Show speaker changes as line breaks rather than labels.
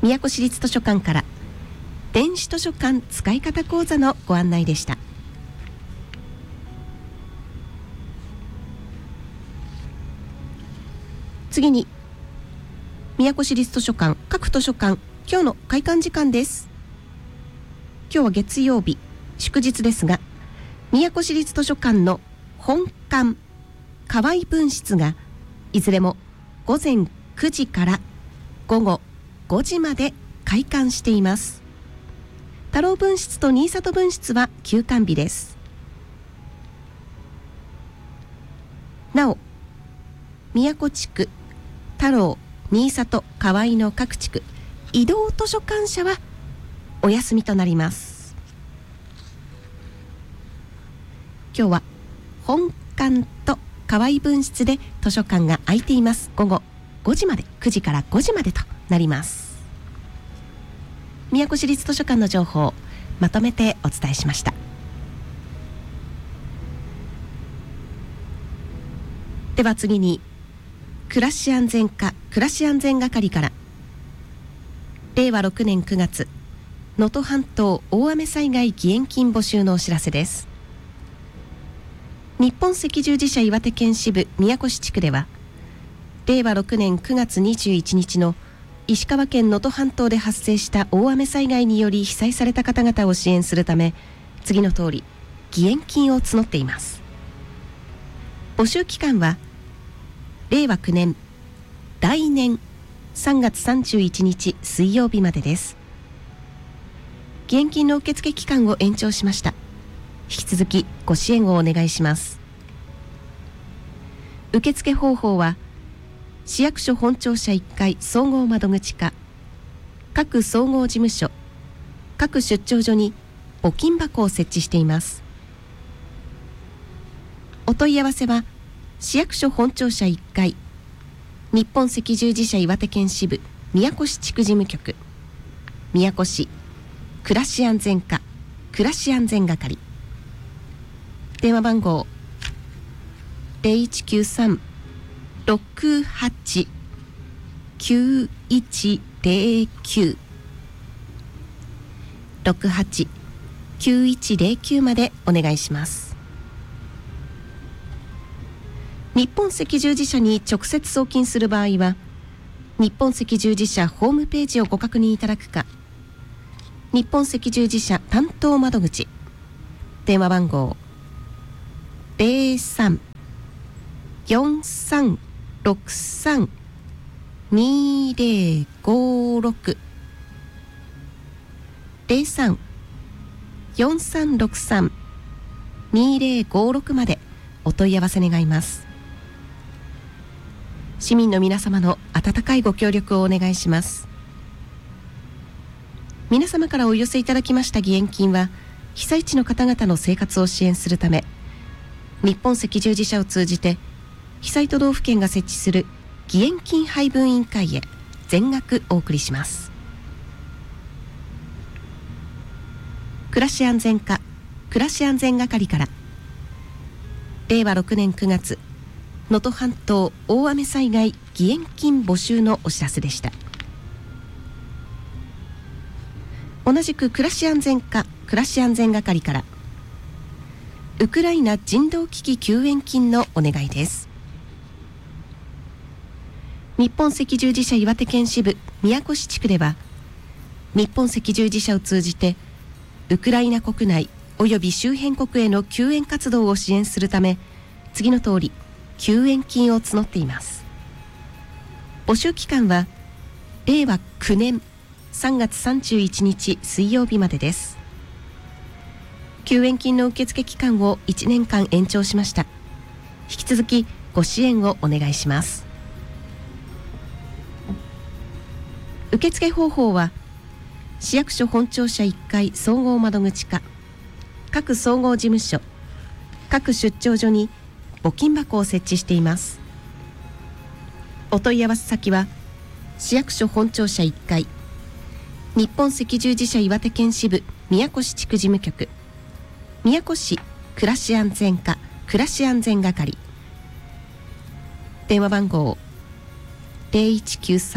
宮古市立図書館から電子図書館使い方講座のご案内でした。次に宮古市立図書館各図書館今日の開館時間です。今日は月曜日祝日ですが、宮古市立図書館の本館河合分室がいずれも午前9時から午後5時まで開館しています。太郎分室と新里分室は休館日です。なお宮古地区、太郎、新里、河合の各地区移動図書館舎はお休みとなります。今日は本館と河合分室で図書館が空いています。午後5時まで、9時から5時までとなります。宮古市立図書館の情報をまとめてお伝えしました。では次に暮らし安全課暮らし安全係から令和6年9月能登半島大雨災害義援金募集のお知らせです。日本赤十字社岩手県支部宮古市地区では令和6年9月21日の石川県能登半島で発生した大雨災害により被災された方々を支援するため次の通り義援金を募っています。募集期間は令和9年来年3月31日水曜日までです。義援金の受付期間を延長しました。引き続きご支援をお願いします。受付方法は市役所本庁舎1階総合窓口課各総合事務所各出張所に募金箱を設置しています。お問い合わせは市役所本庁舎1階日本赤十字社岩手県支部宮古市地区事務局宮古市暮らし安全課暮らし安全係電話番号 0193-68-9109 68-9109までお願いします。日本赤十字社に直接送金する場合は日本赤十字社ホームページをご確認いただくか日本赤十字社担当窓口電話番号 03-4363-2056 03-4363-2056までお問い合わせ願います。市民の皆様の温かいご協力をお願いします。皆様からお寄せいただきました義援金は被災地の方々の生活を支援するため日本赤十字社を通じて被災都道府県が設置する義援金配分委員会へ全額お送りします。暮らし安全課暮らし安全係から令和6年9月能登半島大雨災害義援金募集のお知らせでした。同じく暮らし安全課暮らし安全係からウクライナ人道危機救援金のお願いです。日本赤十字社岩手県支部宮古市地区では日本赤十字社を通じてウクライナ国内および周辺国への救援活動を支援するため次の通り救援金を募っています。募集期間は令和9年3月31日水曜日までです。救援金の受付期間を1年間延長しました。引き続きご支援をお願いします。受付方法は市役所本庁舎1階総合窓口課各総合事務所各出張所に募金箱を設置しています。お問い合わせ先は市役所本庁舎1階日本赤十字社岩手県支部宮古市地区事務局宮古市暮らし安全課暮らし安全係電話番号0193